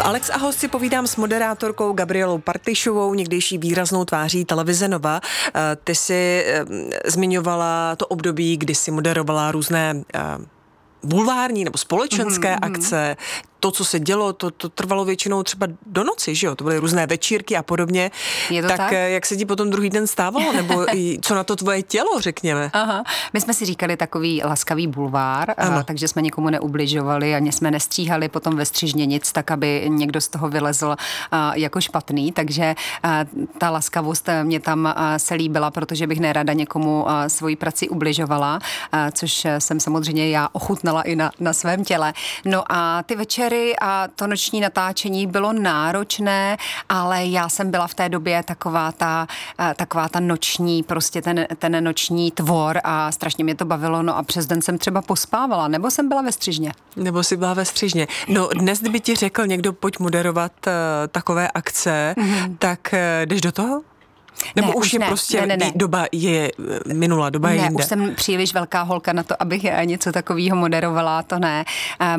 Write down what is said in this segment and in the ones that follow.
Alex a host si povídám s moderátorkou Gabrielou Partyšovou, někdejší výraznou tváří televize Nova. Ty jsi zmiňovala to období, kdy jsi moderovala různé bulvární nebo společenské akce. To, co se dělo, to trvalo většinou třeba do noci, že jo? To byly různé večírky a podobně. Je to tak? Jak se ti potom druhý den stávalo? Nebo co na to tvoje tělo, řekněme? Aha. My jsme si říkali takový laskavý bulvár, takže jsme nikomu neubližovali, ani jsme nestříhali potom ve střižně nic, tak aby někdo z toho vylezl jako špatný. Takže ta laskavost mě tam se líbila, protože bych nerada někomu svoji prací ubližovala, což jsem samozřejmě já ochutnala i na svém těle. No a ty večery a to noční natáčení bylo náročné, ale já jsem byla v té době taková ta noční, prostě ten noční tvor a strašně mě to bavilo, no a přes den jsem třeba pospávala, nebo jsem byla ve střižně. Nebo jsi byla ve střižně. No dnes, kdyby ti řekl někdo, pojď moderovat takové akce, tak jdeš do toho? Nebo už je prostě doba je minulá, doba je jinde. Už jsem příliš velká holka na to, abych něco takového moderovala, to ne.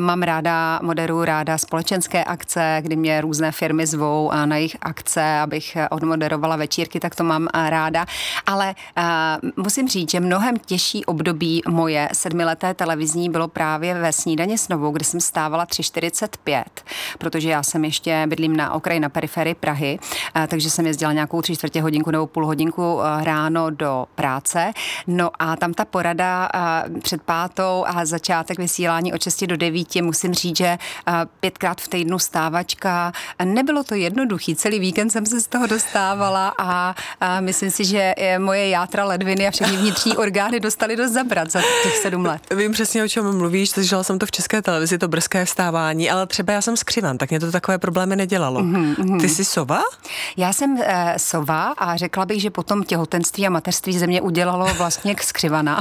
Moderuju ráda společenské akce, kdy mě různé firmy zvou na jejich akce, abych odmoderovala večírky, tak to mám ráda. Ale musím říct, že mnohem těžší období moje 7leté televizní bylo právě ve Snídani s Novou, kde jsem stávala 3:45, protože já jsem ještě bydlím na okraji, na periferii Prahy, takže jsem jezdila nějakou 3/4 hodinku nebo půl hodinku ráno do práce. No a tam ta porada před 5 a začátek vysílání od 6 do 9, musím říct, že 5krát v týdnu stávačka. Nebylo to jednoduchý, celý víkend jsem se z toho dostávala a myslím si, že moje játra, ledviny a všechny vnitřní orgány dostaly dost zabrat za těch 7 let. Vím přesně, o čem mluvíš, slyšela jsem to v České televizi, to brzké vstávání, ale třeba já jsem skřivan, tak mě to takové problémy nedělalo. Ty jsi sova? Já jsem sova a řekla bych, že potom těhotenství a mateřství ze mě udělalo vlastně skřivana.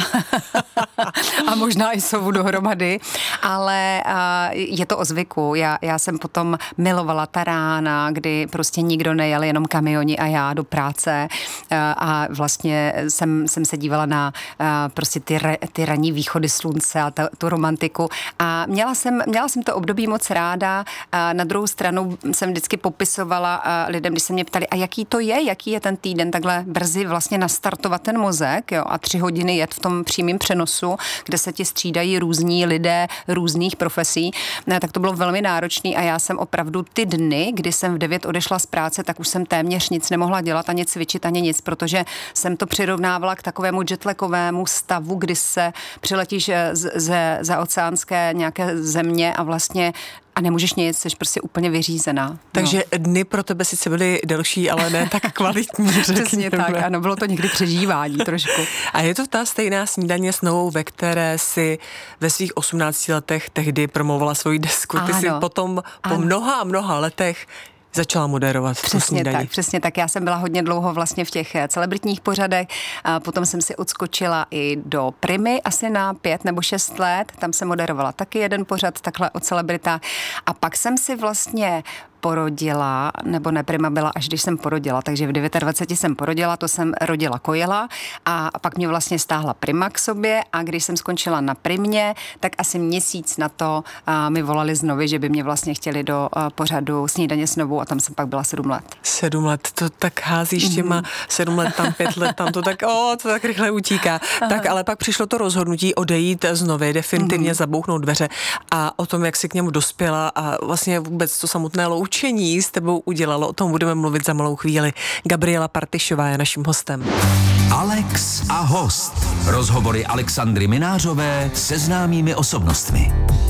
A možná i sovu dohromady, ale je to o zvyku. Já jsem potom milovala ta rána, kdy prostě nikdo nejel, jenom kamioni a já do práce a vlastně jsem se dívala na prostě ty ranní východy slunce a tu romantiku a měla jsem to období moc ráda. Na druhou stranu jsem vždycky popisovala lidem, když se mě ptali, a jaký je ten týden takhle brzy vlastně nastartovat ten mozek, jo, a 3 hodiny jet v tom přímém přenosu, kde se ti střídají různí lidé různých profesí, tak to bylo velmi náročné a já jsem opravdu ty dny, kdy jsem v 9 odešla z práce, tak už jsem téměř nic nemohla dělat, ani cvičit, ani nic, protože jsem to přirovnávala k takovému jetlackovému stavu, kdy se přiletíš za oceánské nějaké země a vlastně a nemůžeš nic, jsi prostě úplně vyřízená. Takže dny pro tebe sice byly delší, ale ne tak kvalitní. Přesně tak, ano, bylo to někdy přežívání trošku. A je to ta stejná Snídaně s Novou, ve které si ve svých 18 letech tehdy promovala svoji desku. Ty si potom po mnoha letech začala moderovat tu Snídani. Přesně tak. Já jsem byla hodně dlouho vlastně v těch celebritních pořadech. A potom jsem si odskočila i do Primy asi na 5 nebo 6 let. Tam jsem moderovala taky jeden pořad takhle o celebritách. A pak jsem si vlastně porodila, nebo ne, Prima byla, až když jsem porodila, takže v 29 jsem porodila, to jsem rodila Kojela a pak mě vlastně stáhla Prima k sobě a když jsem skončila na Primě, tak asi měsíc na to mi volali z Novy, že by mě vlastně chtěli do pořadu Snídaně s Novou a tam jsem pak byla 7 let. 7 let, to tak házíš těma 7 let tam, 5 let tam, to tak rychle utíká. Tak ale pak přišlo to rozhodnutí odejít z Novy, definitivně zabouchnout dveře a o tom, jak si k němu dospěla a vlastně vůbec to samotné loučení s tebou udělalo, o tom budeme mluvit za malou chvíli. Gabriela Partyšová je naším hostem. Alex a host. Rozhovory Alexandry Minářové se známými osobnostmi.